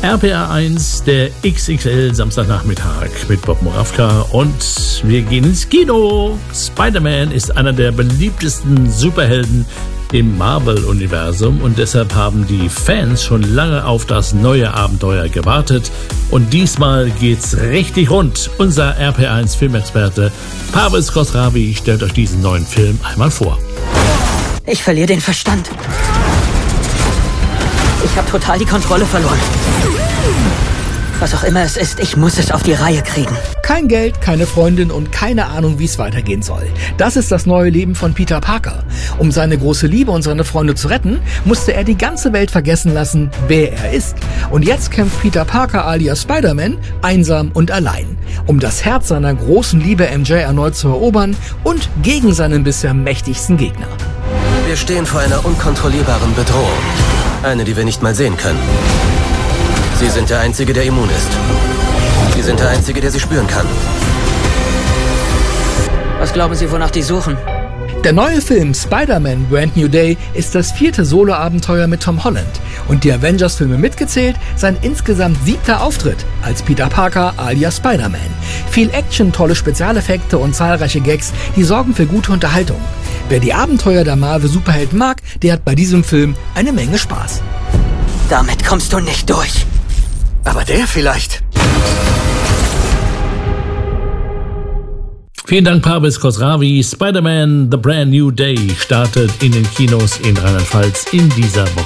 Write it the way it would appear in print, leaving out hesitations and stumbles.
RPA 1, der XXL Samstagnachmittag mit Bob Moravka und wir gehen ins Kino. Spider-Man ist einer der beliebtesten Superhelden im Marvel-Universum und deshalb haben die Fans schon lange auf das neue Abenteuer gewartet und diesmal geht's richtig rund. Unser RPA 1 Filmexperte Pavel Khosravi stellt euch diesen neuen Film einmal vor. Ich verliere den Verstand. Ich habe total die Kontrolle verloren. Was auch immer es ist, ich muss es auf die Reihe kriegen. Kein Geld, keine Freundin und keine Ahnung, wie es weitergehen soll. Das ist das neue Leben von Peter Parker. Um seine große Liebe und seine Freunde zu retten, musste er die ganze Welt vergessen lassen, wer er ist. Und jetzt kämpft Peter Parker alias Spider-Man einsam und allein, um das Herz seiner großen Liebe MJ erneut zu erobern und gegen seinen bisher mächtigsten Gegner. Wir stehen vor einer unkontrollierbaren Bedrohung. Eine, die wir nicht mal sehen können. Sie sind der Einzige, der immun ist. Sie sind der Einzige, der sie spüren kann. Was glauben Sie, wonach die suchen? Der neue Film Spider-Man Brand New Day ist das 4. Solo-Abenteuer mit Tom Holland und die Avengers-Filme mitgezählt sein insgesamt 7. Auftritt als Peter Parker alias Spider-Man. Viel Action, tolle Spezialeffekte und zahlreiche Gags, die sorgen für gute Unterhaltung. Wer die Abenteuer der Marvel-Superhelden mag, der hat bei diesem Film eine Menge Spaß. Damit kommst du nicht durch. Aber der vielleicht. Vielen Dank, Pavel Khosravi. Spider-Man The Brand New Day startet in den Kinos in Rheinland-Pfalz in dieser Woche.